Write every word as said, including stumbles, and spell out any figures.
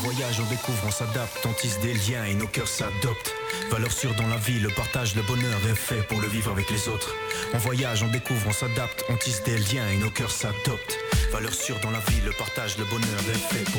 voyage, on découvre, on s'adapte, on tisse des liens et nos cœurs s'adoptent. Valeur sûre dans la vie, le partage, le bonheur est fait pour le vivre avec les autres. On voyage, on découvre, on s'adapte, on tisse des liens et nos cœurs s'adoptent. Valeur sûre dans la vie, le partage, le bonheur est fait pour